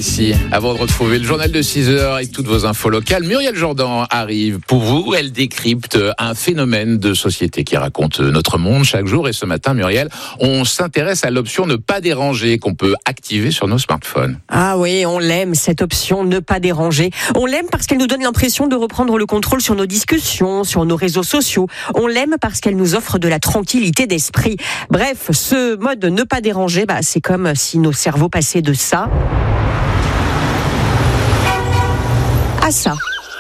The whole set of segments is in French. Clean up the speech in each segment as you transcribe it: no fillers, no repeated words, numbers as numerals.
ici. Avant de retrouver le journal de 6h et toutes vos infos locales, Muriel Jourdan arrive pour vous. Elle décrypte un phénomène de société qui raconte notre monde chaque jour. Et ce matin, Muriel, on s'intéresse à l'option ne pas déranger qu'on peut activer sur nos smartphones. Ah oui, on l'aime, cette option ne pas déranger. On l'aime parce qu'elle nous donne l'impression de reprendre le contrôle sur nos discussions, sur nos réseaux sociaux. On l'aime parce qu'elle nous offre de la tranquillité d'esprit. Bref, ce mode ne pas déranger, c'est comme si nos cerveaux passaient de ça à ça.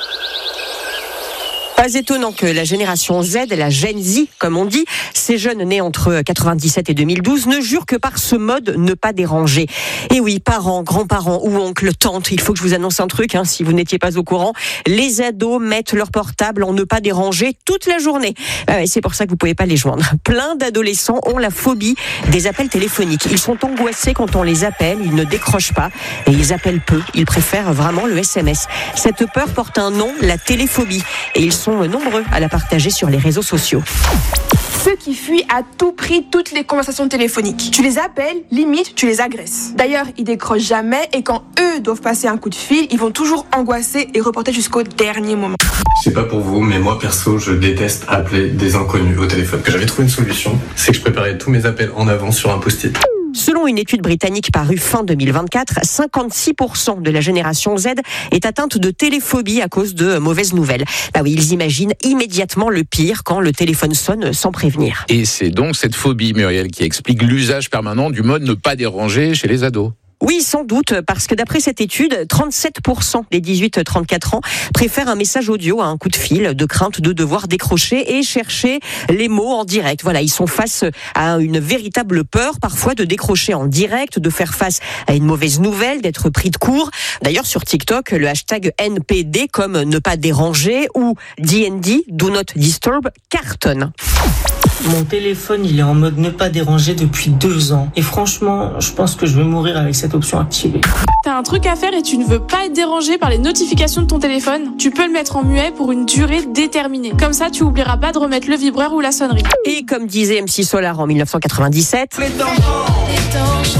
Pas étonnant que la génération Z, la Gen Z, comme on dit, ces jeunes nés entre 97 et 2012, ne jurent que par ce mode ne pas déranger. Et oui, parents, grands-parents ou oncles, tantes, il faut que je vous annonce un truc, si vous n'étiez pas au courant. Les ados mettent leur portable en ne pas déranger toute la journée. C'est pour ça que vous pouvez pas les joindre. Plein d'adolescents ont la phobie des appels téléphoniques. Ils sont angoissés quand on les appelle, ils ne décrochent pas et ils appellent peu. Ils préfèrent vraiment le SMS. Cette peur porte un nom, la téléphobie. Et ils sont nombreux à la partager sur les réseaux sociaux. Ceux qui fuient à tout prix toutes les conversations téléphoniques. Tu les appelles, limite, tu les agresses. D'ailleurs, ils décrochent jamais et quand eux doivent passer un coup de fil, ils vont toujours angoisser et reporter jusqu'au dernier moment. Je sais pas pour vous, mais moi perso, je déteste appeler des inconnus au téléphone. J'avais trouvé une solution, c'est que je préparais tous mes appels en avance sur un post-it. Selon une étude britannique parue fin 2024, 56% de la génération Z est atteinte de téléphobie à cause de mauvaises nouvelles. Oui, ils imaginent immédiatement le pire quand le téléphone sonne sans prévenir. Et c'est donc cette phobie, Muriel, qui explique l'usage permanent du mode ne pas déranger chez les ados. Oui, sans doute, parce que d'après cette étude, 37% des 18-34 ans préfèrent un message audio à un coup de fil, de crainte de devoir décrocher et chercher les mots en direct. Voilà, ils sont face à une véritable peur, parfois, de décrocher en direct, de faire face à une mauvaise nouvelle, d'être pris de court. D'ailleurs, sur TikTok, le hashtag NPD, comme ne pas déranger, ou DND, Do Not Disturb, cartonne. Mon téléphone, il est en mode ne pas déranger depuis 2 ans. Et franchement, je pense que je vais mourir avec cette option activée. T'as un truc à faire et tu ne veux pas être dérangé par les notifications de ton téléphone? Tu peux le mettre en muet pour une durée déterminée. Comme ça, tu oublieras pas de remettre le vibreur ou la sonnerie. Et comme disait MC Solar en 1997... Les temps changent.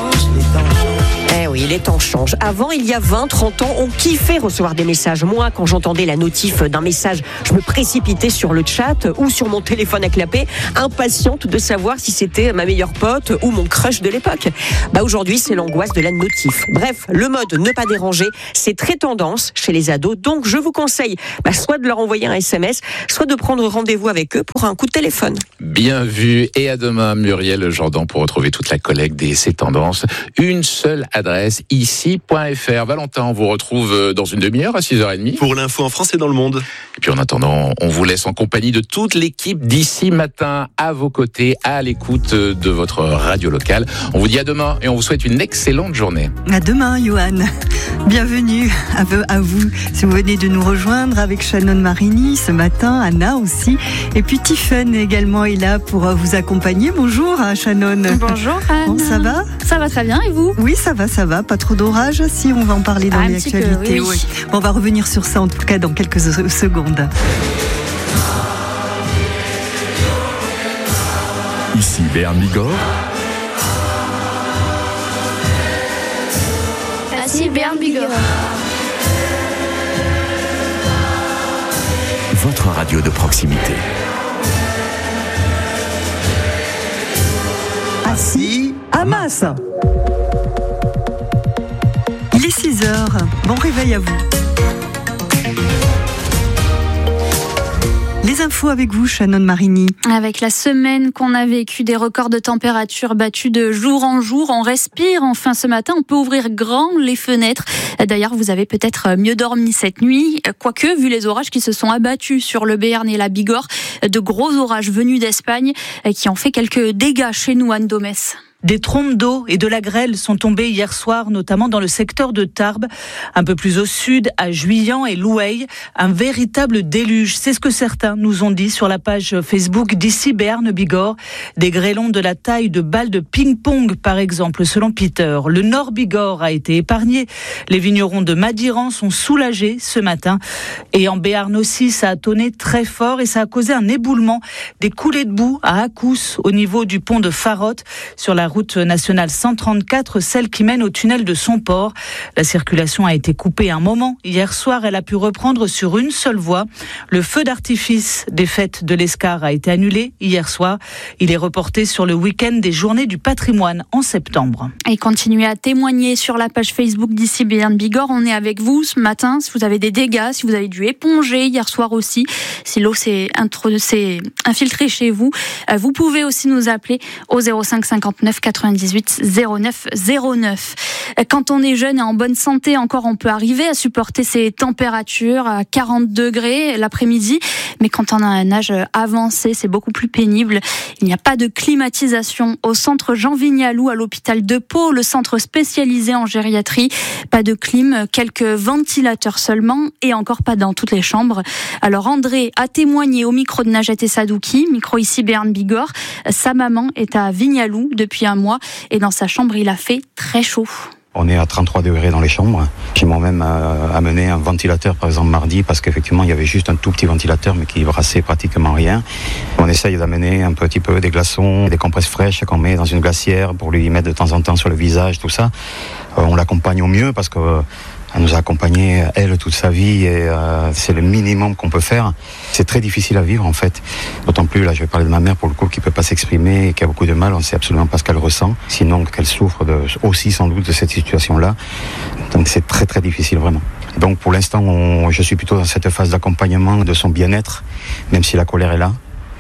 Oui, les temps changent. Avant, il y a 20, 30 ans, on kiffait recevoir des messages. Moi, quand j'entendais la notif d'un message, je me précipitais sur le chat ou sur mon téléphone à clapper, impatiente de savoir si c'était ma meilleure pote ou mon crush de l'époque. Aujourd'hui, c'est l'angoisse de la notif. Bref, le mode ne pas déranger, c'est très tendance chez les ados. Donc, je vous conseille soit de leur envoyer un SMS, soit de prendre rendez-vous avec eux pour un coup de téléphone. Bien vu. Et à demain, Muriel Jourdan, pour retrouver toute la collecte des C'est Tendances. Une seule adresse, ici.fr. Valentin, on vous retrouve dans une demi-heure à 6h30. Pour l'info en France et dans le monde. Et puis en attendant, on vous laisse en compagnie de toute l'équipe d'ici matin à vos côtés, à l'écoute de votre radio locale. On vous dit à demain et on vous souhaite une excellente journée. À demain, Johan. Bienvenue à vous. Si vous venez de nous rejoindre avec Shannon Marini ce matin, Anna aussi. Et puis Tiffen également est là pour vous accompagner. Bonjour Shannon. Bonjour Anne. Bon, ça va ? Ça va très bien et vous ? Oui, ça va. Pas trop d'orage, si on va en parler dans l'actualité. Oui. On va revenir sur ça en tout cas dans quelques secondes. Ici Béarn Bigorre. Ici Béarn Bigorre. Votre radio de proximité. Assis à Masse. Il est 6h, bon réveil à vous. Les infos avec vous, Shannon Marini. Avec la semaine qu'on a vécue, des records de température battus de jour en jour, on respire enfin ce matin, on peut ouvrir grand les fenêtres. D'ailleurs, vous avez peut-être mieux dormi cette nuit, quoique, vu les orages qui se sont abattus sur le Béarn et la Bigorre, de gros orages venus d'Espagne qui ont fait quelques dégâts chez nous, Anne Domès. Des trompes d'eau et de la grêle sont tombées hier soir, notamment dans le secteur de Tarbes, un peu plus au sud, à Juillan et Loueil. Un véritable déluge, c'est ce que certains nous ont dit sur la page Facebook d'ici Béarn Bigorre. Des grêlons de la taille de balles de ping-pong, par exemple, selon Peter. Le Nord Bigorre a été épargné. Les vignerons de Madiran sont soulagés ce matin. Et en Béarn aussi, ça a tonné très fort et ça a causé un éboulement. Des coulées de boue à Accous, au niveau du pont de Farotte, sur la route nationale 134, celle qui mène au tunnel de Somport. La circulation a été coupée un moment. Hier soir, elle a pu reprendre sur une seule voie. Le feu d'artifice des fêtes de l'Escar a été annulé hier soir. Il est reporté sur le week-end des Journées du patrimoine en septembre. Et continuez à témoigner sur la page Facebook d'ici Béarn Bigorre. On est avec vous ce matin. Si vous avez des dégâts, si vous avez dû éponger hier soir aussi, si l'eau s'est infiltrée chez vous, vous pouvez aussi nous appeler au 05 59 98 09 09. Quand on est jeune et en bonne santé, encore on peut arriver à supporter ces températures à 40 degrés l'après-midi. Mais quand on a un âge avancé, c'est beaucoup plus pénible. Il n'y a pas de climatisation au centre Jean Vignalou à l'hôpital de Pau, le centre spécialisé en gériatrie. Pas de clim, quelques ventilateurs seulement et encore pas dans toutes les chambres. Alors André a témoigné au micro de Najat et Sadouki, micro ici Béarn Bigorre. Sa maman est à Vignalou depuis un mois et dans sa chambre il a fait très chaud. On est à 33 degrés dans les chambres. J'ai moi-même amené un ventilateur, par exemple, mardi, parce qu'effectivement, il y avait juste un tout petit ventilateur, mais qui brassait pratiquement rien. On essaye d'amener un petit peu des glaçons, des compresses fraîches qu'on met dans une glacière pour lui mettre de temps en temps sur le visage, tout ça. On l'accompagne au mieux parce que elle nous a accompagnés, elle, toute sa vie, et c'est le minimum qu'on peut faire. C'est très difficile à vivre, en fait. D'autant plus, là, je vais parler de ma mère, pour le coup, qui peut pas s'exprimer et qui a beaucoup de mal. On sait absolument pas ce qu'elle ressent. Sinon, qu'elle souffre aussi, sans doute, de cette situation-là. Donc, c'est très, très difficile, vraiment. Donc, pour l'instant, je suis plutôt dans cette phase d'accompagnement de son bien-être, même si la colère est là.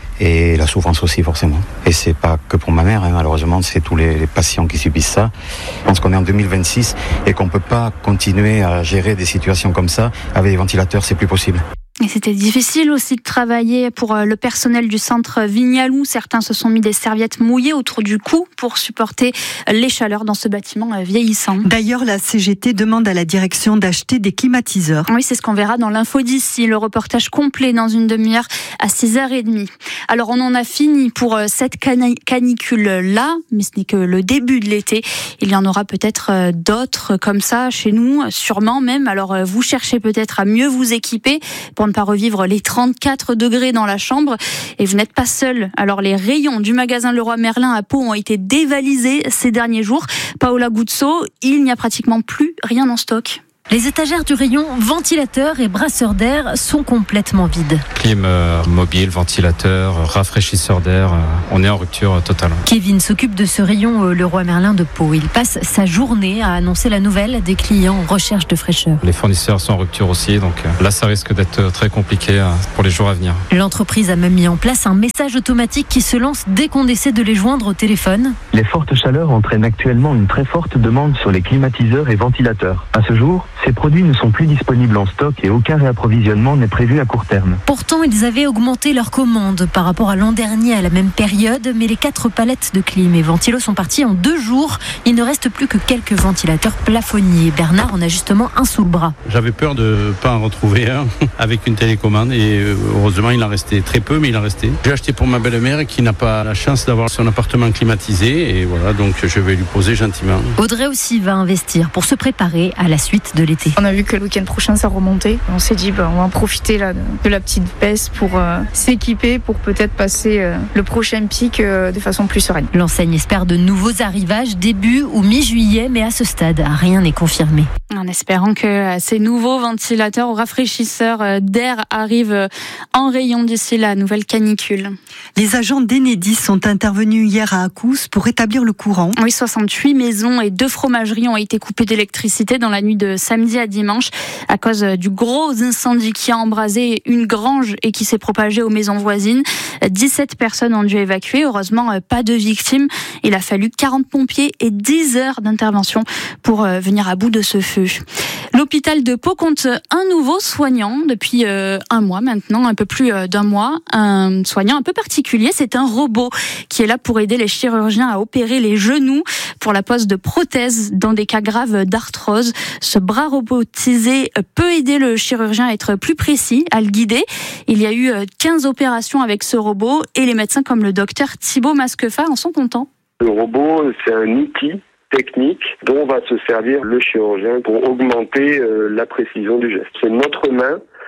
Et la souffrance aussi, forcément. Et c'est pas que pour ma mère, malheureusement, c'est tous les patients qui subissent ça. Je pense qu'on est en 2026 et qu'on peut pas continuer à gérer des situations comme ça. Avec des ventilateurs, c'est plus possible. Et c'était difficile aussi de travailler pour le personnel du centre Vignalou. Certains se sont mis des serviettes mouillées autour du cou pour supporter les chaleurs dans ce bâtiment vieillissant. D'ailleurs, la CGT demande à la direction d'acheter des climatiseurs. Oui, c'est ce qu'on verra dans l'info d'ici. Le reportage complet dans une demi-heure à 6h30. Alors, on en a fini pour cette canicule-là, mais ce n'est que le début de l'été. Il y en aura peut-être d'autres comme ça chez nous, sûrement même. Alors, vous cherchez peut-être à mieux vous équiper pour ne pas revivre les 34 degrés dans la chambre. Et vous n'êtes pas seul. Alors, les rayons du magasin Leroy Merlin à Pau ont été dévalisés ces derniers jours. Paola Guzzo, il n'y a pratiquement plus rien en stock. Les étagères du rayon ventilateur et brasseur d'air sont complètement vides. Clim mobile, ventilateur, rafraîchisseur d'air, on est en rupture totale. Kevin s'occupe de ce rayon Leroy Merlin de Pau. Il passe sa journée à annoncer la nouvelle des clients en recherche de fraîcheur. Les fournisseurs sont en rupture aussi, donc là ça risque d'être très compliqué pour les jours à venir. L'entreprise a même mis en place un message automatique qui se lance dès qu'on essaie de les joindre au téléphone. Les fortes chaleurs entraînent actuellement une très forte demande sur les climatiseurs et ventilateurs. À ce jour, ces produits ne sont plus disponibles en stock et aucun réapprovisionnement n'est prévu à court terme. Pourtant, ils avaient augmenté leurs commandes par rapport à l'an dernier à la même période, mais les 4 palettes de clim et ventilos sont partis en 2 jours. Il ne reste plus que quelques ventilateurs plafonniers. Bernard en a justement un sous le bras. J'avais peur de ne pas en retrouver un avec une télécommande et heureusement il en restait très peu, mais il en restait. J'ai acheté pour ma belle-mère qui n'a pas la chance d'avoir son appartement climatisé et voilà, donc je vais lui poser gentiment. Audrey aussi va investir pour se préparer à la suite de l'été. On a vu que le week-end prochain ça remontait. On s'est dit on va en profiter là, de la petite baisse pour s'équiper pour peut-être passer le prochain pic de façon plus sereine. L'enseigne espère de nouveaux arrivages début ou mi-juillet, mais à ce stade, rien n'est confirmé. En espérant que ces nouveaux ventilateurs ou rafraîchisseurs d'air arrivent en rayon d'ici la nouvelle canicule. Les agents d'Enedis sont intervenus hier à Accous pour rétablir le courant. Oui, 68 maisons et 2 fromageries ont été coupées d'électricité dans la nuit de samedi à dimanche à cause du gros incendie qui a embrasé une grange et qui s'est propagé aux maisons voisines. 17 personnes ont dû évacuer. Heureusement, pas de victimes. Il a fallu 40 pompiers et 10 heures d'intervention pour venir à bout de ce feu. L'hôpital de Pau compte un nouveau soignant depuis un mois maintenant, un peu plus d'un mois. Un soignant un peu particulier, c'est un robot qui est là pour aider les chirurgiens à opérer les genoux pour la pose de prothèses dans des cas graves d'arthrose. Ce bras robotisé peut aider le chirurgien à être plus précis, à le guider. Il y a eu 15 opérations avec ce robot et les médecins comme le docteur Thibaut Masquefat en sont contents. Le robot, c'est un outil technique dont va se servir le chirurgien pour augmenter la précision du geste. C'est notre main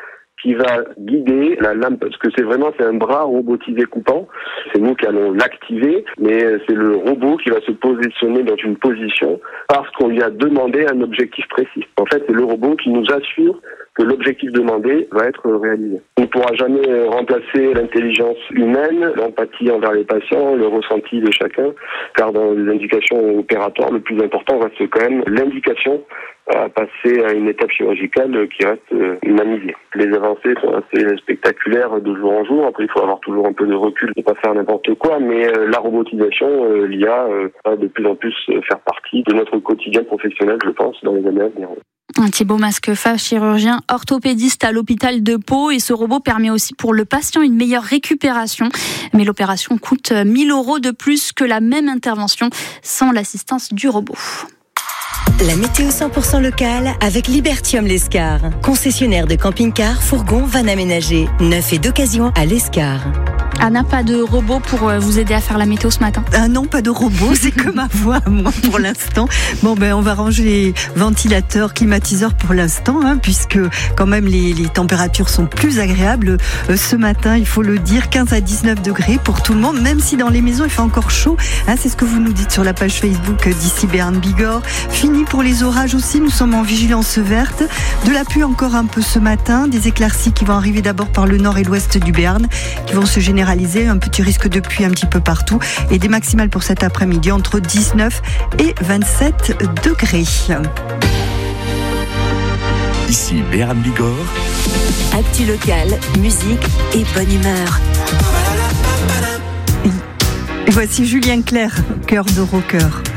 qui va guider la lame, parce que c'est un bras robotisé coupant. C'est nous qui allons l'activer, mais c'est le robot qui va se positionner dans une position parce qu'on lui a demandé un objectif précis. En fait, c'est le robot qui nous assure que l'objectif demandé va être réalisé. On ne pourra jamais remplacer l'intelligence humaine, l'empathie envers les patients, le ressenti de chacun, car dans les indications opératoires, le plus important reste quand même l'indication à passer à une étape chirurgicale qui reste humanisée. Les avancées sont assez spectaculaires de jour en jour. Après, il faut avoir toujours un peu de recul et pas faire n'importe quoi, mais la robotisation, l'IA, va de plus en plus faire partie de notre quotidien professionnel, je pense, dans les années à venir. Thibaut Masquefa, chirurgien orthopédiste à l'hôpital de Pau, et ce robot permet aussi pour le patient une meilleure récupération. Mais l'opération coûte 1 000 € de plus que la même intervention sans l'assistance du robot. La météo 100% locale avec Libertium l'Escar. Concessionnaire de camping-car, fourgons, van aménagés. Neuf et d'occasion à l'Escar. Anna, pas de robot pour vous aider à faire la météo ce matin? Non, pas de robot, c'est que ma voix, moi, pour l'instant. Bon, on va ranger les ventilateurs, climatiseurs pour l'instant, puisque quand même les températures sont plus agréables ce matin, il faut le dire, 15 à 19 degrés pour tout le monde, même si dans les maisons il fait encore chaud. C'est ce que vous nous dites sur la page Facebook d'ici Béarn Bigorre. Fini pour les orages aussi, nous sommes en vigilance verte. De la pluie encore un peu ce matin, des éclaircies qui vont arriver d'abord par le nord et l'ouest du Béarn, qui vont se généraliser, un petit risque de pluie un petit peu partout, et des maximales pour cet après-midi entre 19 et 27 degrés. Ici Béarn Bigorre. Actu local, musique et bonne humeur. Et voici Julien Clerc, cœur de rocker.